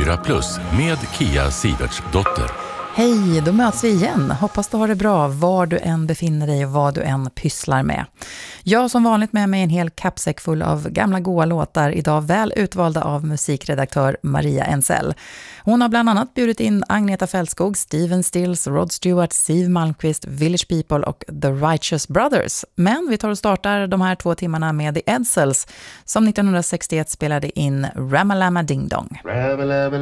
4+ med Kia Sivertsdotter. Hej, då möts vi igen. Hoppas du har det bra var du än befinner dig och vad du än pysslar med. Jag har som vanligt med mig en hel kappsäck full av gamla goa låtar, idag väl utvalda av musikredaktör Maria Ensell. Hon har bland annat bjudit in Agneta Fältskog, Steven Stills, Rod Stewart, Siw Malmkvist, Village People och The Righteous Brothers. Men vi tar och startar de här 2 timmarna med The Edsels som 1961 spelade in Ramalama Ding Dong.